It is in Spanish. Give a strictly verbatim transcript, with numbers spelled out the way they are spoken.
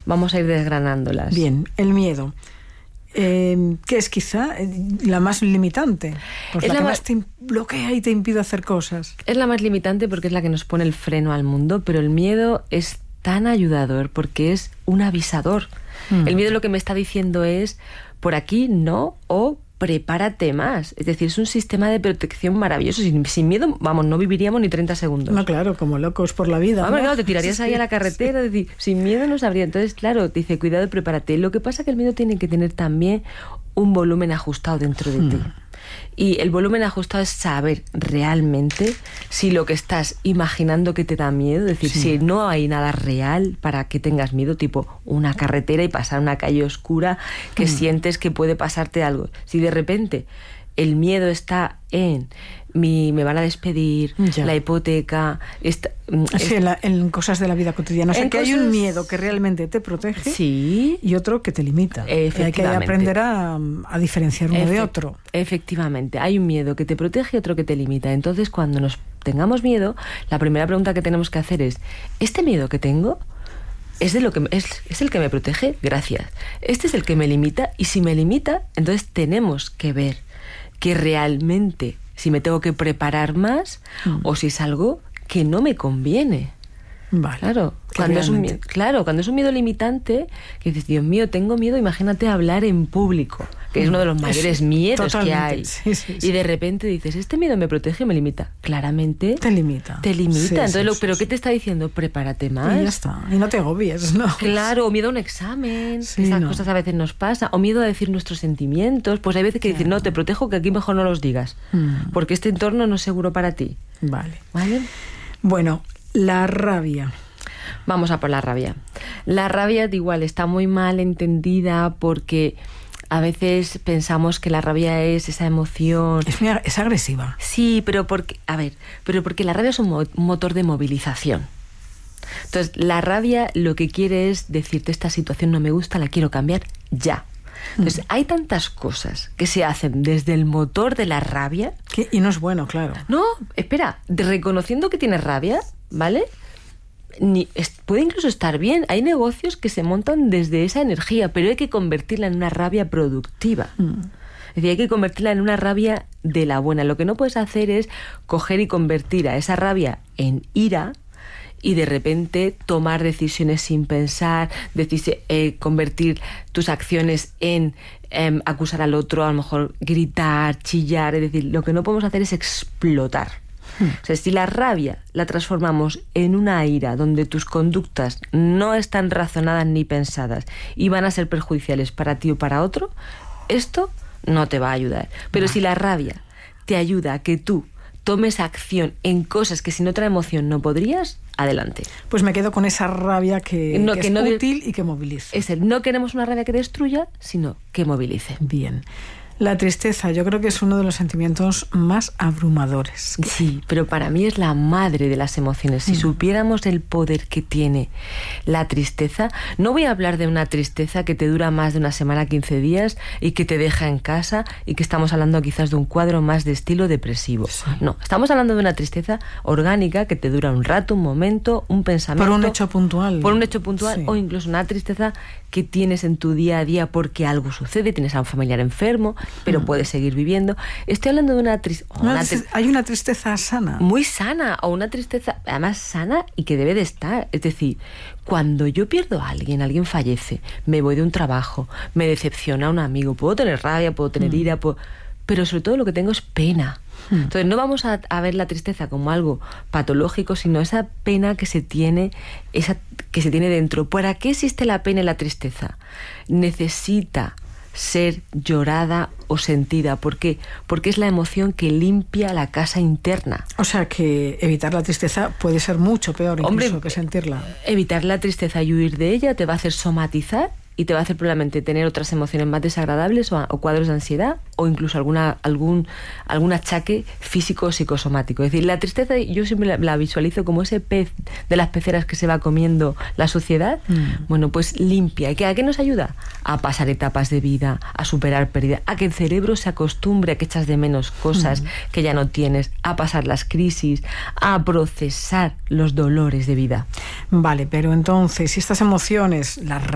Vamos a ir desgranándolas. Bien, el miedo. Eh, que es quizá la más limitante, pues es la, la que más más te bloquea y te impide hacer cosas. Es la más limitante porque es la que nos pone el freno al mundo, pero el miedo es tan ayudador porque es un avisador. Mm. El miedo lo que me está diciendo es, por aquí no, o prepárate más. Es decir, es un sistema de protección maravilloso. Sin, sin miedo, vamos, no viviríamos ni treinta segundos. No, claro, como locos por la vida. Vamos, ¿no? claro, te tirarías sí, ahí a la carretera, sí. Es decir, sin miedo no sabría. Entonces, claro, te dice, cuidado, prepárate. Lo que pasa es que el miedo tiene que tener también un volumen ajustado dentro de hmm. ti. Y el volumen ajustado es saber realmente si lo que estás imaginando que te da miedo, es decir, sí. si no hay nada real para que tengas miedo, tipo una carretera y pasar una calle oscura que mm. sientes que puede pasarte algo. Si de repente el miedo está en mi, me van a despedir, ya. la hipoteca... Esta, sí, en, la, en cosas de la vida cotidiana. O sea, que cosas... hay un miedo que realmente te protege sí. y otro que te limita. Hay que aprender a, a diferenciar uno Efe- de otro. Efectivamente. Hay un miedo que te protege y otro que te limita. Entonces, cuando nos tengamos miedo, la primera pregunta que tenemos que hacer es, ¿este miedo que tengo es, de lo que, es, es el que me protege? Gracias. ¿Este es el que me limita? Y si me limita, entonces tenemos que ver que realmente si me tengo que preparar más mm. o si es algo que no me conviene. Vale. Claro, cuando es un miedo, claro, cuando es un miedo limitante, que dices, Dios mío, tengo miedo, imagínate hablar en público, que es uno de los mayores es, miedos totalmente. que hay. Sí, sí, sí. Y de repente dices, este miedo me protege o me limita. Claramente te limita. Te limita. Sí, Entonces, sí, lo, sí, ¿pero sí. qué te está diciendo? Prepárate más. Y ya está. Y no te agobies, ¿no? Claro, o miedo a un examen, sí, esas no. cosas a veces nos pasa, o miedo a decir nuestros sentimientos. Pues hay veces que claro. dicen, no, te protejo, que aquí mejor no los digas, mm. porque este entorno no es seguro para ti. Vale. ¿Vale? Bueno, la rabia. Vamos a por la rabia. La rabia, igual, está muy mal entendida porque a veces pensamos que la rabia es esa emoción... Es, muy, es agresiva. Sí, pero porque... A ver, pero porque la rabia es un, mo- un motor de movilización. Entonces, la rabia lo que quiere es decirte, esta situación no me gusta, la quiero cambiar ya. Entonces, mm. hay tantas cosas que se hacen desde el motor de la rabia... ¿Qué? Y no es bueno, claro. No, espera, de reconociendo que tienes rabia, ¿vale?, Ni, es, puede incluso estar bien. Hay negocios que se montan desde esa energía, pero hay que convertirla en una rabia productiva. Mm. Es decir, hay que convertirla en una rabia de la buena. Lo que no puedes hacer es coger y convertir a esa rabia en ira y de repente tomar decisiones sin pensar, decir, eh, convertir tus acciones en eh, acusar al otro, a lo mejor gritar, chillar. Es decir, lo que no podemos hacer es explotar. O sea, si la rabia la transformamos en una ira donde tus conductas no están razonadas ni pensadas y van a ser perjudiciales para ti o para otro, esto no te va a ayudar. Pero no. si la rabia te ayuda a que tú tomes acción en cosas que sin otra emoción no podrías, adelante. Pues me quedo con esa rabia que, no, que, que es no útil de... y que moviliza. Es el, no queremos una rabia que destruya, sino que movilice. Bien. La tristeza, yo creo que es uno de los sentimientos más abrumadores. Sí, pero para mí es la madre de las emociones. Si mm. supiéramos el poder que tiene la tristeza, no voy a hablar de una tristeza que te dura más de una semana, quince días y que te deja en casa y que estamos hablando quizás de un cuadro más de estilo depresivo. Sí. No, estamos hablando de una tristeza orgánica que te dura un rato, un momento, un pensamiento. Por un hecho puntual. Por un hecho puntual sí. o incluso una tristeza que tienes en tu día a día porque algo sucede, tienes a un familiar enfermo, pero mm. puedes seguir viviendo. Estoy hablando de una tristeza... Una tri- hay una tristeza sana. Muy sana, o una tristeza además sana y que debe de estar. Es decir, cuando yo pierdo a alguien, alguien fallece, me voy de un trabajo, me decepciona un amigo, puedo tener rabia, puedo tener mm. ira, puedo... pero sobre todo lo que tengo es pena. Entonces no vamos a, a ver la tristeza como algo patológico, sino esa pena que se tiene, esa que se tiene dentro. ¿Para qué existe la pena y la tristeza? Necesita ser llorada o sentida. ¿Por qué? Porque es la emoción que limpia la casa interna. O sea que evitar la tristeza puede ser mucho peor incluso Hombre, que sentirla. Evitar la tristeza y huir de ella te va a hacer somatizar y te va a hacer probablemente tener otras emociones más desagradables o, o cuadros de ansiedad o incluso alguna, algún, algún achaque físico o psicosomático. Es decir, la tristeza yo siempre la, la visualizo como ese pez de las peceras que se va comiendo la sociedad. Mm. Bueno, pues limpia. ¿Y qué, a qué nos ayuda? A pasar etapas de vida, a superar pérdidas, a que el cerebro se acostumbre a que echas de menos cosas mm. que ya no tienes, a pasar las crisis, a procesar los dolores de vida. Vale, pero entonces, si estas emociones, las